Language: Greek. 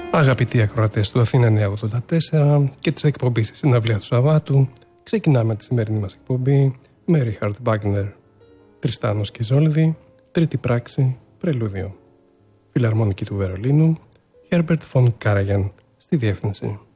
Αγαπητοί ακροατές του Αθήνα 984 και της εκπομπής Συναυλία του Σαββάτου, ξεκινάμε τη σημερινή μας εκπομπή με Ρίχαρντ Βάγκνερ, Τριστάνος και Ιζόλδη, Τρίτη πράξη, Πρελούδιο. Φιλαρμονική του Βερολίνου, Herbert von Karajan στη διεύθυνση.